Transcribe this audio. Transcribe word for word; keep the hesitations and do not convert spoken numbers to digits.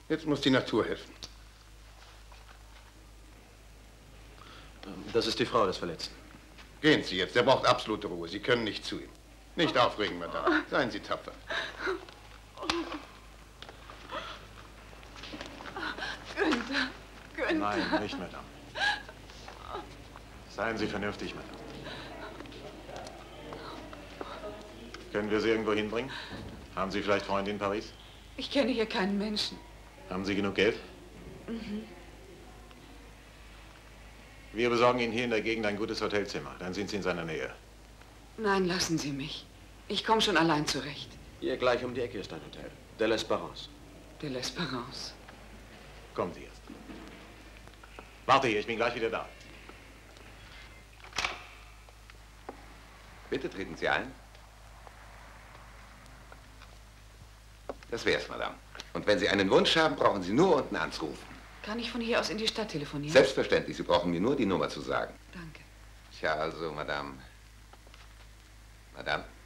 Jetzt muss die Natur helfen. Das ist die Frau des Verletzten. Gehen Sie jetzt, er braucht absolute Ruhe. Sie können nicht zu ihm. Nicht aufregen, Madame. Seien Sie tapfer. Günther, Günther. Nein, nicht, Madame. Seien Sie vernünftig, Madame. Können wir Sie irgendwo hinbringen? Haben Sie vielleicht Freunde in Paris? Ich kenne hier keinen Menschen. Haben Sie genug Geld? Mhm. Wir besorgen Ihnen hier in der Gegend ein gutes Hotelzimmer. Dann sind Sie in seiner Nähe. Nein, lassen Sie mich. Ich komme schon allein zurecht. Hier gleich um die Ecke ist ein Hotel. De l'Espérance. De l'Espérance. Kommen Sie jetzt. Warte hier, ich bin gleich wieder da. Bitte treten Sie ein. Das wär's, Madame. Und wenn Sie einen Wunsch haben, brauchen Sie nur unten anzurufen. Kann ich von hier aus in die Stadt telefonieren? Selbstverständlich. Sie brauchen mir nur die Nummer zu sagen. Danke. Tja, also, Madame. Madame.